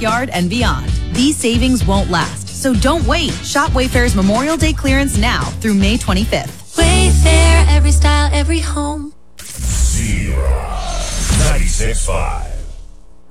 backyard, and beyond. These savings won't last, so don't wait. Shop Wayfair's Memorial Day clearance now through May 25th. Wayfair, every style, every home. Zero. 96.5.